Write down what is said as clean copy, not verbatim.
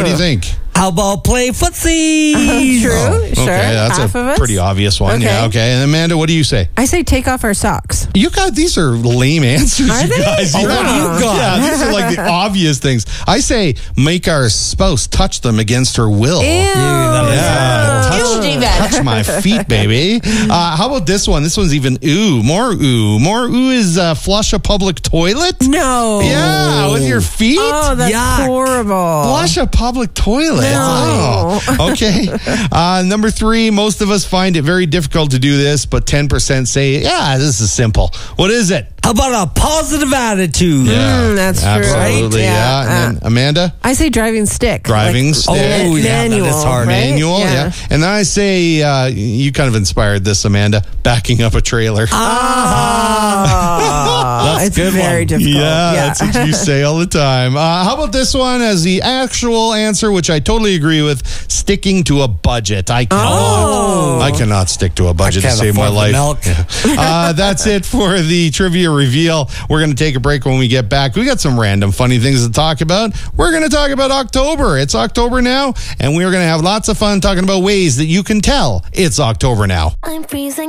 do you think? How about play footsie? True. Okay, Sure. that's Half a of us. pretty obvious one. Okay. Yeah, okay. And Amanda, what do you say? I say take off our socks. These are lame answers, Are you they? guys. Oh, what do you got? Yeah, these are like the obvious things. I say make our spouse touch them against her will. Ew. that is Yeah, Ew, David. touch my feet, baby. How about this one? This one's even ooh. More ooh. More ooh is flush a public toilet. No. Yeah, with your feet. Oh, that's Yuck. horrible. Flush a public toilet. No. Oh, okay. Number 3, most of us find it very difficult to do this, but 10% say, yeah, this is simple. What is it? How about a positive attitude? That's true. Absolutely, Right? yeah. And then, Amanda? I say driving stick. Driving stick. Oh, yeah, that is manual, hard. right? Manual, yeah. And then I say, you kind of inspired this, Amanda, backing up a trailer. It's a good very one. difficult. Yeah, that's what you say all the time. How about this one as the actual answer, which I totally agree with, sticking to a budget. I cannot stick to a budget to Can't save my afford the life. milk. That's it for the trivia reveal. We're going to take a break. When we get back, we got some random funny things to talk about. We're going to talk about October. It's October now, and we're going to have lots of fun talking about ways that you can tell it's October now. I'm freezing.